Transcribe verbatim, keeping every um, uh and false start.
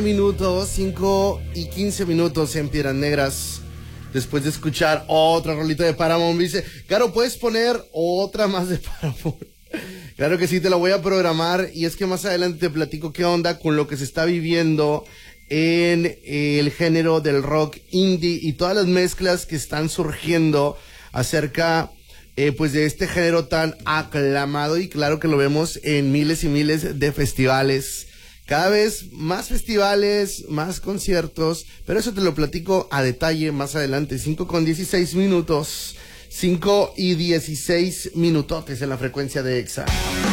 Minutos, cinco y quince minutos en Piedras Negras. Después de escuchar otra rolita de Paramount, dice, Caro, ¿puedes poner otra más de Paramount? Claro que sí, te la voy a programar. Y es que más adelante te platico qué onda con lo que se está viviendo en el género del rock indie y todas las mezclas que están surgiendo acerca eh, pues de este género tan aclamado. Y claro que lo vemos en miles y miles de festivales. Cada vez más festivales, más conciertos, pero eso te lo platico a detalle más adelante. cinco con dieciséis minutos, cinco y dieciséis minutotes en la frecuencia de Exa.